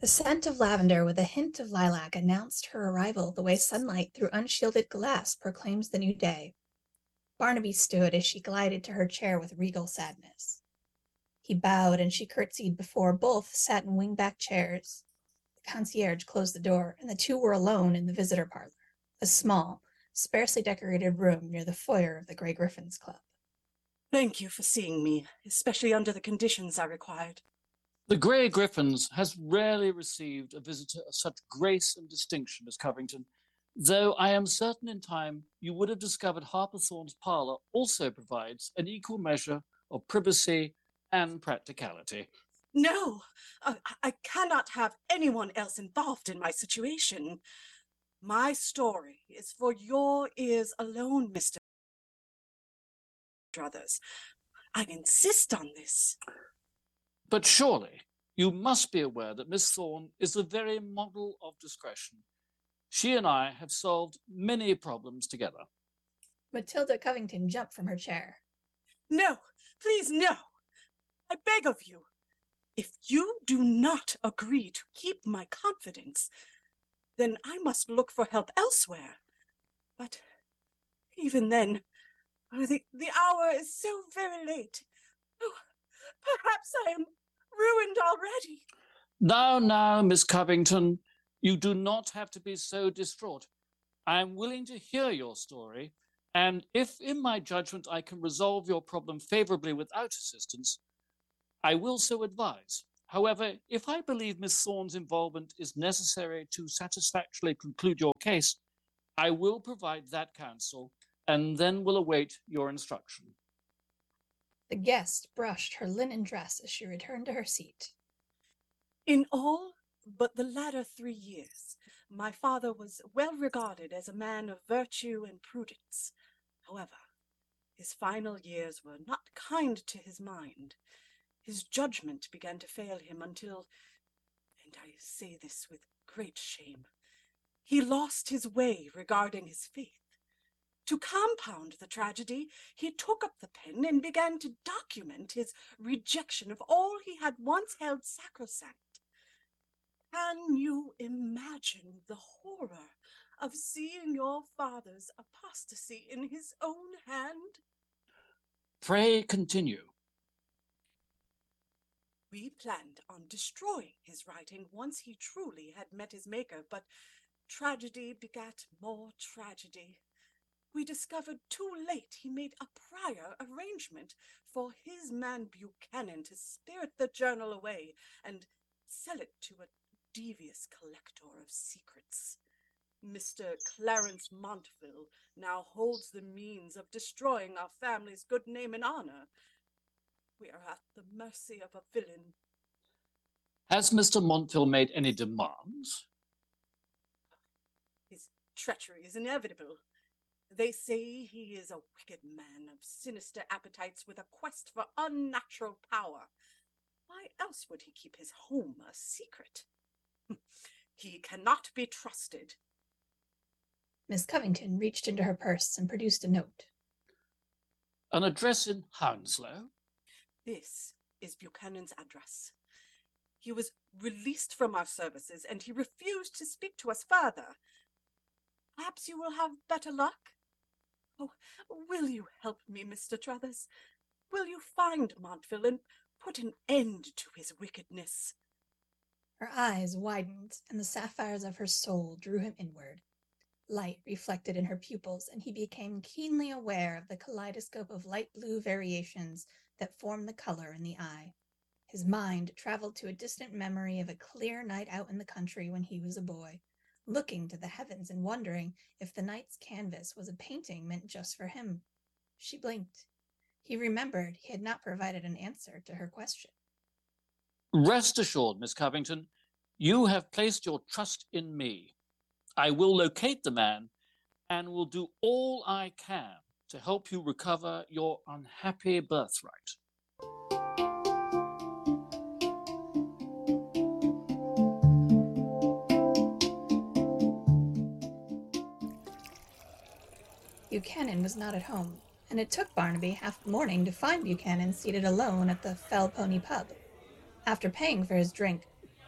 The scent of lavender with a hint of lilac announced her arrival the way sunlight through unshielded glass proclaims the new day. Barnaby stood as she glided to her chair with regal sadness. He bowed and she curtsied before both sat in wing-back chairs. The concierge closed the door, and the two were alone in the visitor parlor, a small, sparsely decorated room near the foyer of the Grey Griffins Club. Thank you for seeing me, especially under the conditions I required. The Grey Griffins has rarely received a visitor of such grace and distinction as Covington, though I am certain in time you would have discovered Harperthorne's parlour also provides an equal measure of privacy and practicality. No, I cannot have anyone else involved in my situation. My story is for your ears alone, Mr. Druthers. I insist on this. But surely you must be aware that Miss Thorne is the very model of discretion. She and I have solved many problems together. Matilda Covington jumped from her chair. No, please no. I beg of you. If you do not agree to keep my confidence, then I must look for help elsewhere. But even then, the hour is so very late. Oh, perhaps I am ruined already. Now, Miss Covington, you do not have to be so distraught. I am willing to hear your story, and if in my judgment I can resolve your problem favorably without assistance, I will so advise. However, if I believe Miss Thorne's involvement is necessary to satisfactorily conclude your case, I will provide that counsel and then will await your instruction. The guest brushed her linen dress as she returned to her seat. In all but the latter 3 years, my father was well regarded as a man of virtue and prudence. However, his final years were not kind to his mind. His judgment began to fail him until, and I say this with great shame, he lost his way regarding his faith. To compound the tragedy, he took up the pen and began to document his rejection of all he had once held sacrosanct. Can you imagine the horror of seeing your father's apostasy in his own hand? Pray continue. We planned on destroying his writing once he truly had met his maker, but tragedy begat more tragedy. We discovered too late he made a prior arrangement for his man Buchanan to spirit the journal away and sell it to a devious collector of secrets. Mr. Clarence Montville now holds the means of destroying our family's good name and honor. We are at the mercy of a villain. Has Mr. Montville made any demands? His treachery is inevitable. They say he is a wicked man of sinister appetites with a quest for unnatural power. Why else would he keep his home a secret? He cannot be trusted. Miss Covington reached into her purse and produced a note. An address in Hounslow? This is Buchanan's address. He was released from our services, and he refused to speak to us further. Perhaps you will have better luck? Oh, will you help me, Mr. Druthers? Will you find Montville and put an end to his wickedness? Her eyes widened, and the sapphires of her soul drew him inward. Light reflected in her pupils, and he became keenly aware of the kaleidoscope of light blue variations that formed the color in the eye. His mind traveled to a distant memory of a clear night out in the country when he was a boy, looking to the heavens and wondering if the night's canvas was a painting meant just for him. She blinked. He remembered he had not provided an answer to her question. Rest assured, Miss Covington, you have placed your trust in me. I will locate the man and will do all I can to help you recover your unhappy birthright. Buchanan was not at home, and it took Barnaby half the morning to find Buchanan seated alone at the Fell Pony pub. After paying for his drink,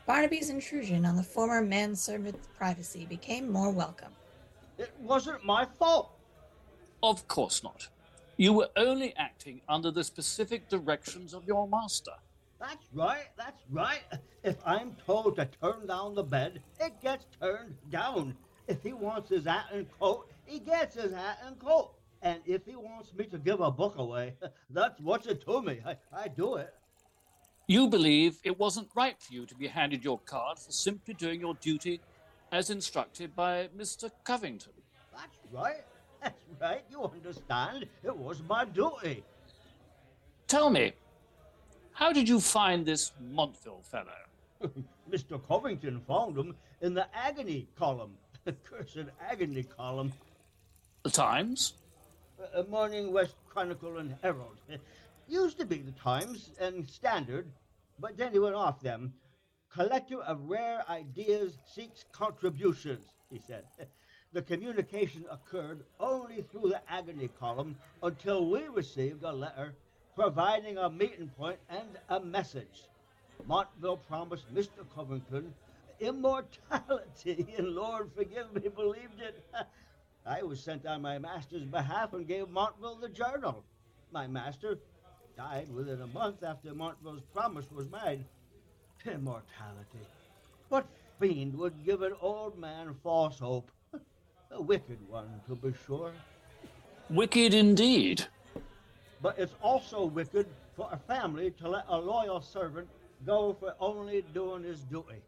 Barnaby's intrusion on the former manservant's privacy became more welcome. It wasn't my fault. Of course not. You were only acting under the specific directions of your master. That's right, that's right. If I'm told to turn down the bed, it gets turned down. If he wants his hat and coat, he gets his hat and coat. And if he wants me to give a book away, that's what's it to me. I do it. You believe it wasn't right for you to be handed your card for simply doing your duty as instructed by Mr. Covington. That's right. That's right. You understand. It was my duty. Tell me, how did you find this Montville fellow? Mr. Covington found him in the agony column. Cursed agony column. The Times? Morning West Chronicle and Herald. Used to be the Times and Standard, but then he went off them. Collector of rare ideas seeks contributions, he said. The communication occurred only through the agony column until we received a letter providing a meeting point and a message. Montville promised Mr. Covington immortality, and Lord forgive me, believed it. I was sent on my master's behalf and gave Montville the journal. My master died within a month after Montville's promise was made. Immortality. What fiend would give an old man false hope? A wicked one, to be sure. Wicked indeed. But it's also wicked for a family to let a loyal servant go for only doing his duty.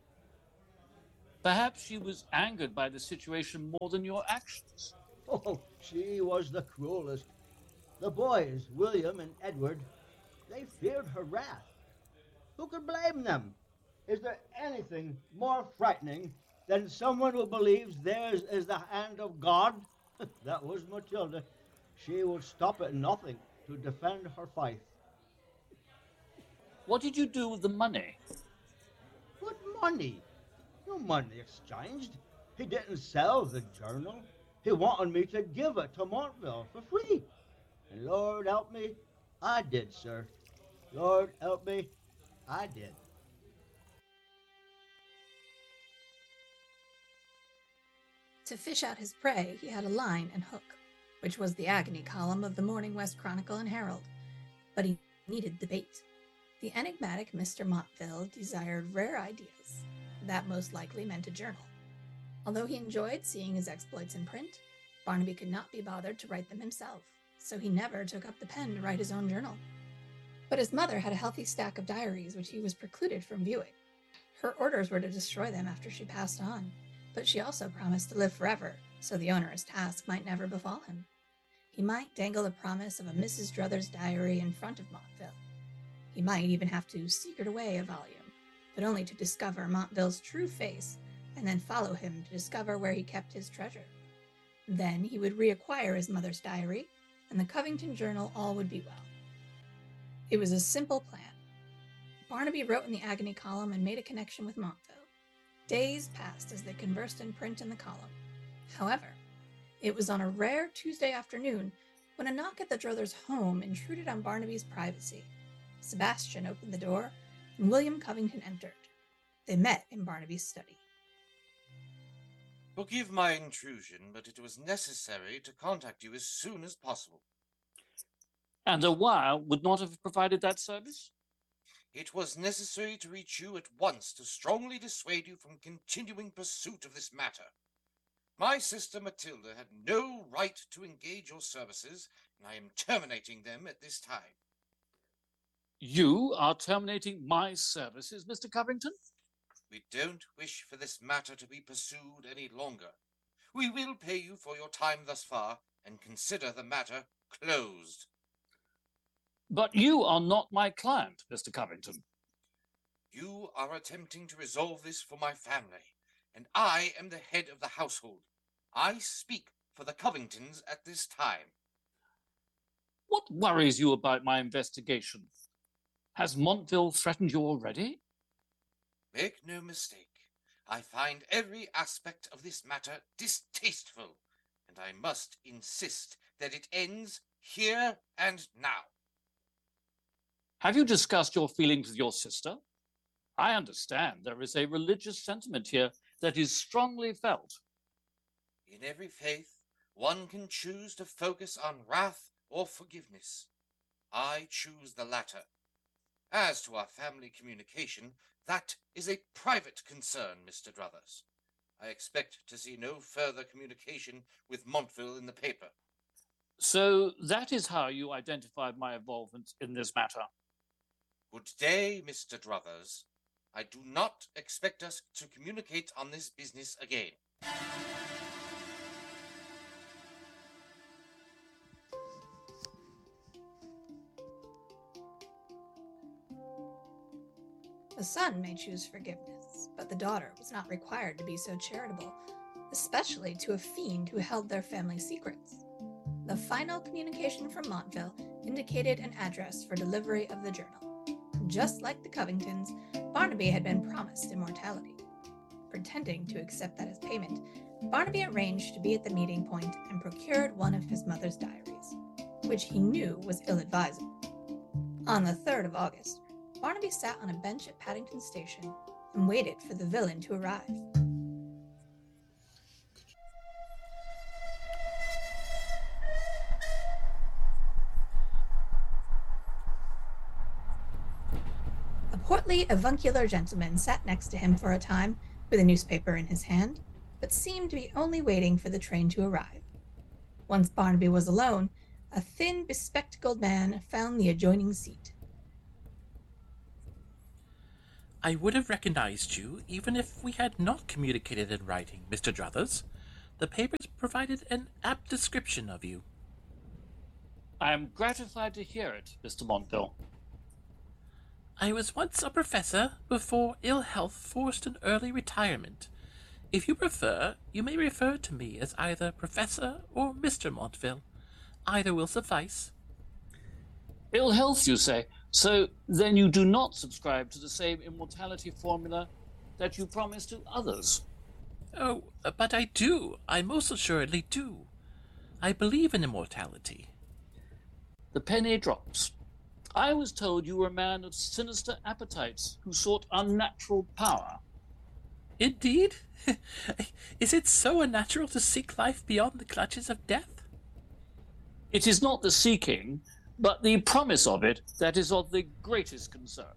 Perhaps she was angered by the situation more than your actions. Oh, she was the cruelest. The boys, William and Edward, they feared her wrath. Who could blame them? Is there anything more frightening than someone who believes theirs is the hand of God? That was Matilda. She would stop at nothing to defend her faith. What did you do with the money? What money? No money exchanged. He didn't sell the journal. He wanted me to give it to Montville for free. And Lord help me, I did, sir. Lord help me, I did. To fish out his prey, he had a line and hook, which was the agony column of the Morning West Chronicle and Herald. But he needed the bait. The enigmatic Mr. Montville desired rare ideas. That most likely meant a journal. Although he enjoyed seeing his exploits in print, Barnaby could not be bothered to write them himself, so he never took up the pen to write his own journal. But his mother had a healthy stack of diaries which he was precluded from viewing. Her orders were to destroy them after she passed on, but she also promised to live forever, so the onerous task might never befall him. He might dangle the promise of a Mrs. Druthers diary in front of Montville. He might even have to secret away a volume, but only to discover Montville's true face and then follow him to discover where he kept his treasure. Then he would reacquire his mother's diary, and the Covington journal all would be well. It was a simple plan. Barnaby wrote in the agony column and made a connection with Montville. Days passed as they conversed in print in the column. However, it was on a rare Tuesday afternoon when a knock at the Druthers' home intruded on Barnaby's privacy. Sebastian opened the door, and William Covington entered. They met in Barnaby's study. Forgive my intrusion, but it was necessary to contact you as soon as possible. And a wire would not have provided that service? It was necessary to reach you at once to strongly dissuade you from continuing pursuit of this matter. My sister Matilda had no right to engage your services, and I am terminating them at this time. You are terminating my services, Mr. Covington? We don't wish for this matter to be pursued any longer. We will pay you for your time thus far, and consider the matter closed. But you are not my client, Mr. Covington. You are attempting to resolve this for my family, and I am the head of the household. I speak for the Covingtons at this time. What worries you about my investigation? Has Montville threatened you already? Make no mistake. I find every aspect of this matter distasteful, and I must insist that it ends here and now. Have you discussed your feelings with your sister? I understand there is a religious sentiment here that is strongly felt. In every faith, one can choose to focus on wrath or forgiveness. I choose the latter. As to our family communication, that is a private concern, Mr. Druthers. I expect to see no further communication with Montville in the paper. So that is how you identified my involvement in this matter. Good day, Mr. Druthers. I do not expect us to communicate on this business again. The son may choose forgiveness, but the daughter was not required to be so charitable, especially to a fiend who held their family secrets. The final communication from Montville indicated an address for delivery of the journal. Just like the Covingtons, Barnaby had been promised immortality. Pretending to accept that as payment, Barnaby arranged to be at the meeting point and procured one of his mother's diaries, which he knew was ill-advisable. On the 3rd of August, Barnaby sat on a bench at Paddington Station and waited for the villain to arrive. A portly, avuncular gentleman sat next to him for a time, with a newspaper in his hand, but seemed to be only waiting for the train to arrive. Once Barnaby was alone, a thin, bespectacled man found the adjoining seat. I would have recognized you even if we had not communicated in writing, Mr. Druthers. The papers provided an apt description of you. I am gratified to hear it, Mr. Montville. I was once a professor before ill health forced an early retirement. If you prefer, you may refer to me as either Professor or Mr. Montville. Either will suffice. Ill health, you say? So then you do not subscribe to the same immortality formula that you promise to others? Oh, but I do. I most assuredly do. I believe in immortality. The penny drops. I was told you were a man of sinister appetites who sought unnatural power. Indeed? Is it so unnatural to seek life beyond the clutches of death? It is not the seeking, but the promise of it that is of the greatest concern.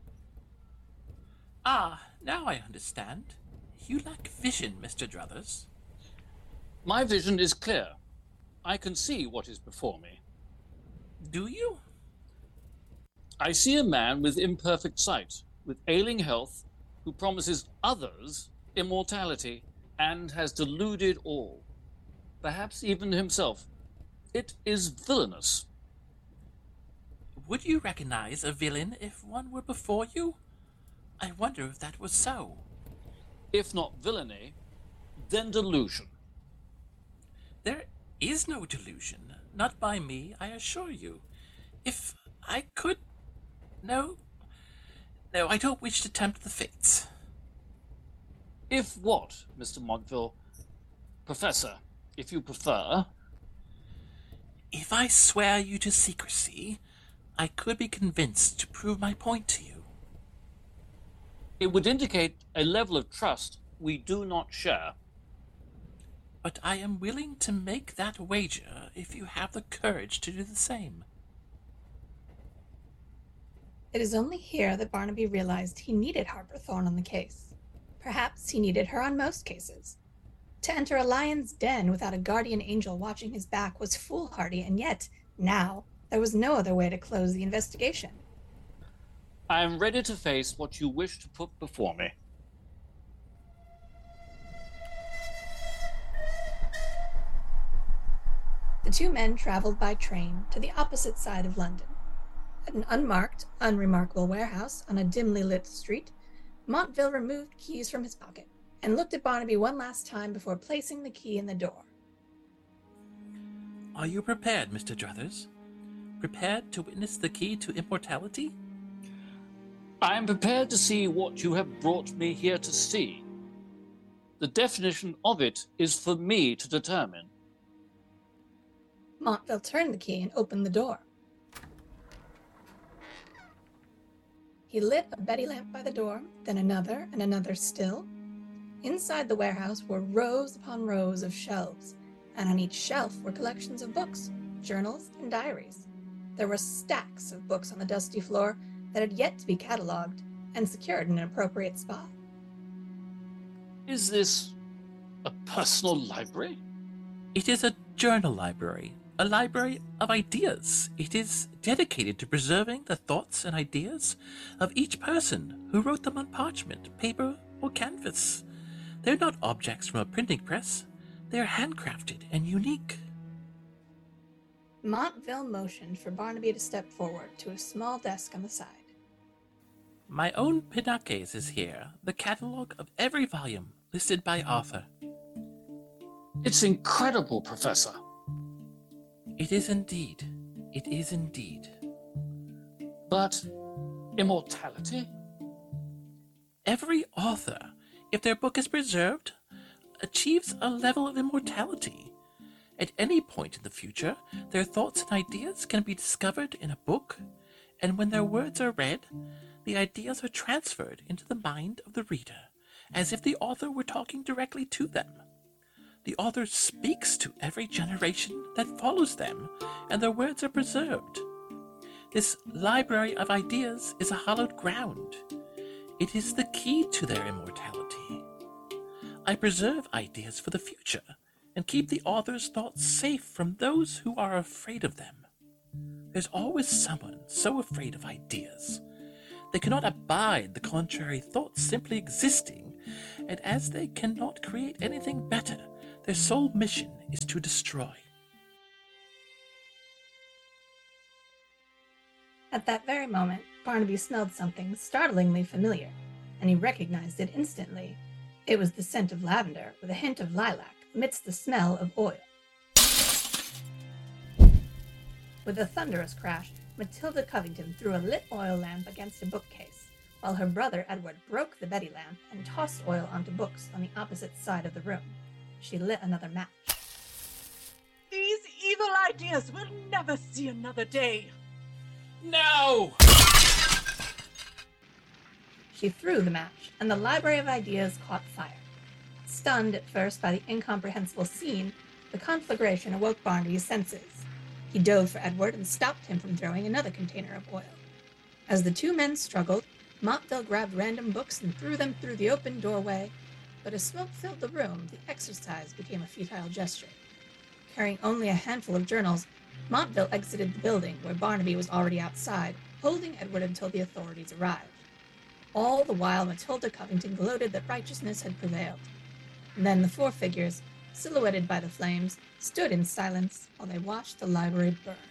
Ah, now I understand. You lack vision, Mr. Druthers. My vision is clear. I can see what is before me. Do you? I see a man with imperfect sight, with ailing health, who promises others immortality and has deluded all, perhaps even himself. It is villainous. Would you recognize a villain if one were before you? I wonder if that was so. If not villainy, then delusion. There is no delusion. Not by me, I assure you. If I could... No, I don't wish to tempt the fates. If what, Mr. Montville? Professor, if you prefer. If I swear you to secrecy, I could be convinced to prove my point to you. It would indicate a level of trust we do not share. But I am willing to make that wager if you have the courage to do the same. It is only here that Barnaby realized he needed Harper Thorne on the case. Perhaps he needed her on most cases. To enter a lion's den without a guardian angel watching his back was foolhardy, and yet, now, there was no other way to close the investigation. I am ready to face what you wish to put before me. The two men traveled by train to the opposite side of London. At an unmarked, unremarkable warehouse on a dimly lit street, Montville removed keys from his pocket and looked at Barnaby one last time before placing the key in the door. Are you prepared, Mr. Druthers? Prepared to witness the key to immortality? I am prepared to see what you have brought me here to see. The definition of it is for me to determine. Montville turned the key and opened the door. He lit a Betty lamp by the door, then another and another still. Inside the warehouse were rows upon rows of shelves, and on each shelf were collections of books, journals, and diaries. There were stacks of books on the dusty floor that had yet to be cataloged and secured in an appropriate spot. Is this a personal library? It is a journal library, a library of ideas. It is dedicated to preserving the thoughts and ideas of each person who wrote them on parchment, paper, or canvas. They're not objects from a printing press. They're handcrafted and unique. Montville motioned for Barnaby to step forward to a small desk on the side. My own Pinakes is here, the catalog of every volume listed by author. It's incredible, Professor. It is indeed. It is indeed. But immortality? Every author, if their book is preserved, achieves a level of immortality. At any point in the future, their thoughts and ideas can be discovered in a book, and when their words are read, the ideas are transferred into the mind of the reader, as if the author were talking directly to them. The author speaks to every generation that follows them, and their words are preserved. This library of ideas is a hallowed ground. It is the key to their immortality. I preserve ideas for the future, and keep the author's thoughts safe from those who are afraid of them. There's always someone so afraid of ideas. They cannot abide the contrary thoughts simply existing, and as they cannot create anything better, their sole mission is to destroy. At that very moment, Barnaby smelled something startlingly familiar, and he recognized it instantly. It was the scent of lavender with a hint of lilac amidst the smell of oil. With a thunderous crash, Matilda Covington threw a lit oil lamp against a bookcase, while her brother Edward broke the Betty lamp and tossed oil onto books on the opposite side of the room. She lit another match. These evil ideas will never see another day. No! She threw the match, and the Library of Ideas caught fire. Stunned at first by the incomprehensible scene, the conflagration awoke Barnaby's senses. He dove for Edward and stopped him from throwing another container of oil. As the two men struggled, Montville grabbed random books and threw them through the open doorway, but as smoke filled the room, the exercise became a futile gesture. Carrying only a handful of journals, Montville exited the building where Barnaby was already outside, holding Edward until the authorities arrived. All the while, Matilda Covington gloated that righteousness had prevailed. And then the four figures, silhouetted by the flames, stood in silence while they watched the library burn.